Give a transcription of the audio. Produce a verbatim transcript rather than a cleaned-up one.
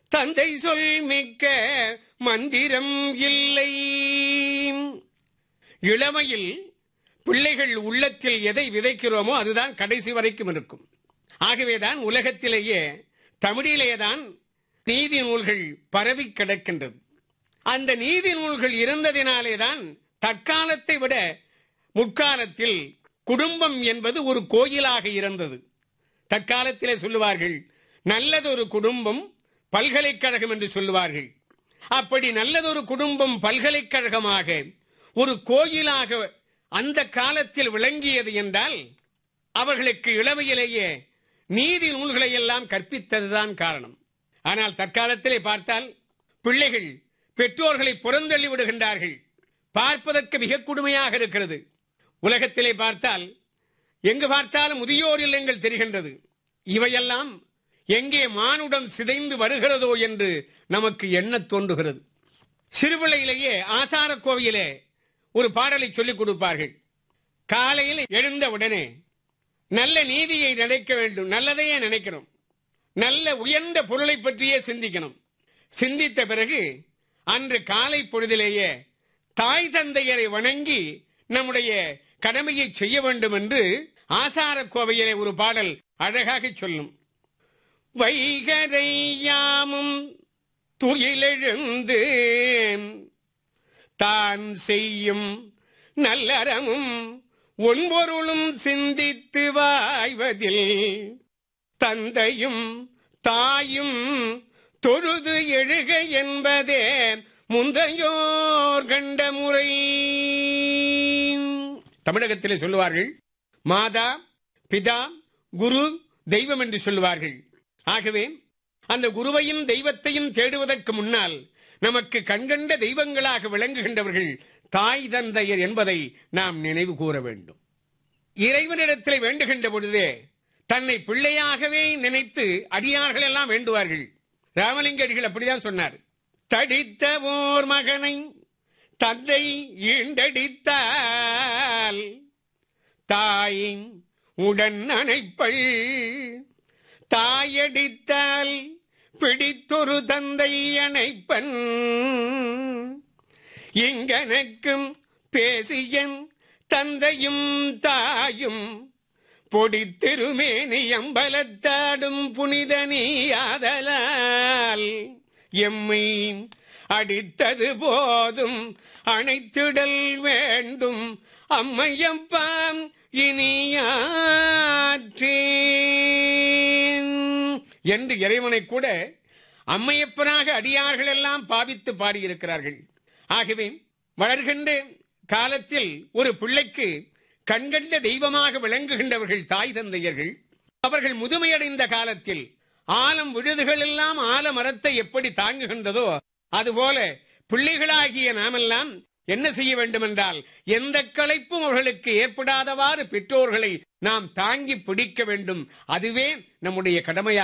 தந்தை சொல் மிக்க மந்திரம் இல்லை. இளமையில் பிள்ளைகள் உள்ளத்தில் எதை விதைக்கிறோமோ அதுதான் கடைசி வரைக்கும் இருக்கும். ஆகவேதான் உலகத்திலேயே தமிழிலேதான் நீதி நூல்கள் பரவி கிடக்கின்றது. அந்த நீதி நூல்கள் இருந்ததினாலேதான் தற்காலத்தை விட முற்காலத்தில் குடும்பம் என்பது ஒரு கோயிலாக இருந்தது. தற்காலத்திலே சொல்லுவார்கள் நல்லதொரு குடும்பம் பல்கலைக்கழகம் என்று சொல்லுவார்கள். அப்படி நல்லதொரு குடும்பம் பல்கலைக்கழகமாக ஒரு கோயிலாக அந்த காலத்தில் விளங்கியது என்றால் அவர்களுக்கு இளமையிலேயே நீதி நூல்களை எல்லாம் கற்பித்ததுதான் காரணம். ஆனால் தற்காலத்திலே பார்த்தால் பிள்ளைகள் பெற்றோர்களை புறந்தள்ளி விடுகின்றார்கள். பார்ப்பதற்கு மிக கொடுமையாக இருக்கிறது. உலகத்திலே பார்த்தால் எங்கு பார்த்தாலும் முதியோர் இல்லங்கள் தெரிகின்றது. இவையெல்லாம் எங்கே மானுடம் சிதைந்து வருகிறதோ என்று நமக்கு எண்ண தோன்றுகிறது. சிறுபிள்ளையிலேயே ஆசார கோவிலே ஒரு பாடலை சொல்லிக் கொடுப்பார்கள். காலையில் எழுந்த உடனே நல்ல நீதியை நினைக்க வேண்டும். நல்லதையே நினைக்கணும். நல்ல உயர்ந்த பொருளை பற்றியே சிந்திக்கணும். சிந்தித்த பிறகு அன்று காலை பொழுதிலேயே தாய் தந்தையரை வணங்கி நம்முடைய கடமையை செய்ய வேண்டும் என்று ஆசார கோவையிலே ஒரு பாடல் அழகாக சொல்லும். வைகரை யாமும் துயிலெழுந்து தான் செய்யும் நல்லறமும் ஒன்பொருளும் சிந்தித்து வாய்வதில் தந்தையும் தாயும் தொழுது எழுக என்பதே முந்தையோர் கண்ட முறை. தமிழகத்திலே சொல்லுவார்கள் மாதா பிதா குரு தெய்வம் என்று சொல்லுவார்கள். ஆகவே அந்த குருவையும் தெய்வத்தையும் தேடுவதற்கு முன்னால் நமக்கு கண்கண்ட தெய்வங்களாக விளங்குகின்றவர்கள் தாய் தந்தையர் என்பதை நாம் நினைவு கூற வேண்டும். இறைவனிடத்தில் வேண்டுகின்ற பொழுதே தன்னை பிள்ளையாகவே நினைத்து அடியார்கள் எல்லாம் வேண்டுவார்கள். ராமலிங்க அடிகள் அப்படிதான் சொன்னார். தடித்த ஓர் மகனை தந்தை ஈண்டடித்தால் தாய் உடன் அணைப்பள், தாயடித்தால் பிடித்தொரு தந்தை அணைப்பன், இங்கனக்கும் பேசியன் தந்தையும் தாயும் பொடித்திருமேனி அம்பலத்தாடும் புனித நீயாதலால் எம்மை அடித்தது போதும் அணைத்திடல் வேண்டும் அம்மையப்பாம் இனியாற்றேன் என்று இறைவனை கூட அம்மையப்பனாக அடியார்கள் எல்லாம் பாவித்து பாடியிருக்கிறார்கள். ஆகவே வளர்கின்ற காலத்தில் ஒரு பிள்ளைக்கு கண்கண்ட தெய்வமாக விளங்குகின்றவர்கள் தாய் தந்தையர்கள். அவர்கள் முதுமையடைந்த காலத்தில் ஆலம் விழுதுகள் எல்லாம் ஆலமரத்தை எப்படி தாங்குகின்றதோ அதுபோல பிள்ளைகளாகிய நாமெல்லாம் என்ன செய்ய வேண்டும் என்றால் எந்த களைப்பும் அவர்களுக்கு ஏற்படாதவாறு பெற்றோர்களை நாம் தாங்கி பிடிக்க வேண்டும். அதுவே நம்முடைய கடமையாக